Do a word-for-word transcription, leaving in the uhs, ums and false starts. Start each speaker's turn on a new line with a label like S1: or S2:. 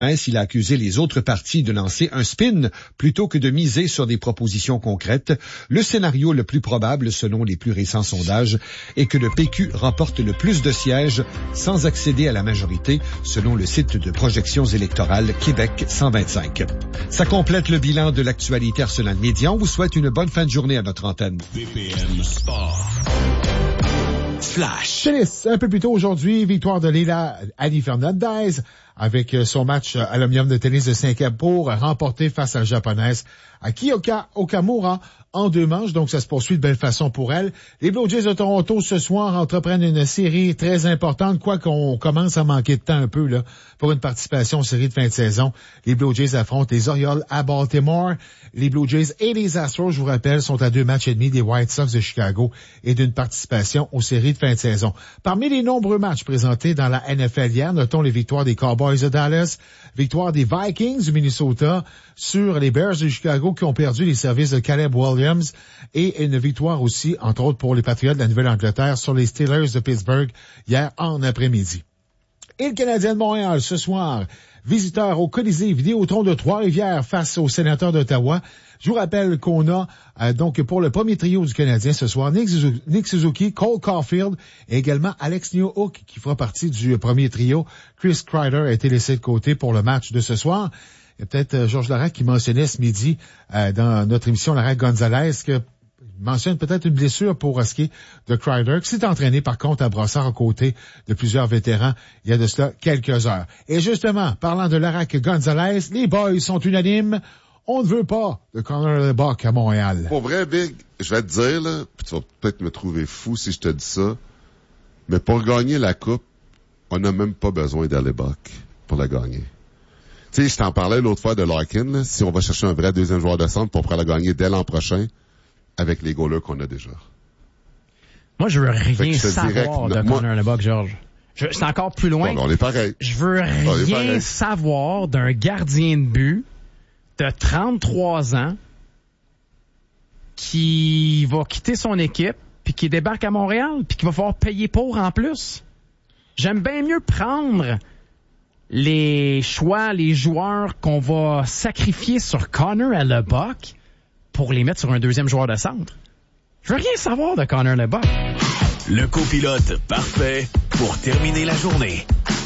S1: Il a accusé les autres partis de lancer un spin plutôt que de miser sur des propositions concrètes. Le scénario le plus probable, selon les plus récents sondages, est que le P Q remporte le plus de sièges sans accéder à la majorité, selon le site de projections électorales Québec cent vingt-cinq. Ça complète le bilan de l'actualité Arsenal Média. On vous souhaite une bonne fin de journée à notre antenne.
S2: B P M Sport. Flash.
S3: Tennis, un peu plus tôt aujourd'hui, victoire de Leila Adi Fernandez avec son match à l'Omnium de tennis de Singapour remporté face à la Japonaise Kiyoka Okamura en deux manches, donc ça se poursuit de belle façon pour elle. Les Blue Jays de Toronto ce soir entreprennent une série très importante, quoi qu'on commence à manquer de temps un peu là pour une participation aux séries de fin de saison. Les Blue Jays affrontent les Orioles à Baltimore. Les Blue Jays et les Astros, je vous rappelle, sont à deux matchs et demi des White Sox de Chicago et d'une participation aux séries de fin de saison. Parmi les nombreux matchs présentés dans la N F L hier, notons les victoires des Cowboys de Dallas, victoire des Vikings du Minnesota sur les Bears de Chicago qui ont perdu les services de Caleb Williams et une victoire aussi, entre autres, pour les Patriots de la Nouvelle-Angleterre sur les Steelers de Pittsburgh hier en après-midi. Et le Canadien de Montréal ce soir, visiteur au Colisée Vidéotron de Trois-Rivières face aux Sénateurs d'Ottawa. Je vous rappelle qu'on a euh, donc pour le premier trio du Canadien ce soir, Nick Suzuki, Nick Suzuki, Cole Caulfield et également Alex Newhook qui fera partie du premier trio. Chris Kreider a été laissé de côté pour le match de ce soir. Il y a peut-être euh, Georges Larac qui mentionnait ce midi euh, dans notre émission Larac Gonzalez que mentionne peut-être une blessure pour ce qui est de Kreider, qui s'est entraîné par contre à Brossard aux côtés de plusieurs vétérans il y a de cela quelques heures. Et justement, parlant de Larac Gonzalez, les boys sont unanimes. On ne veut pas de Connor Lebock à Montréal.
S4: Pour vrai, Big, je vais te dire, là, puis tu vas peut-être me trouver fou si je te dis ça, mais pour gagner la Coupe, on n'a même pas besoin d'Alebock pour la gagner. Tu sais, je t'en parlais l'autre fois de Larkin, là, si on va chercher un vrai deuxième joueur de centre, on pourra la gagner dès l'an prochain avec les goalers qu'on a déjà.
S5: Moi, je veux rien
S4: je
S5: savoir de
S4: moi...
S5: Connor Lebock, Georges. Je, c'est encore plus loin.
S4: Bon, on est pareil.
S5: Je veux rien savoir d'un gardien de but de trente-trois ans qui va quitter son équipe puis qui débarque à Montréal puis qui va falloir payer pour en plus. J'aime bien mieux prendre les choix, les joueurs qu'on va sacrifier sur Connor Lebock pour les mettre sur un deuxième joueur de centre. Je veux rien savoir de Connor Lebock.
S2: Le copilote parfait pour terminer la journée.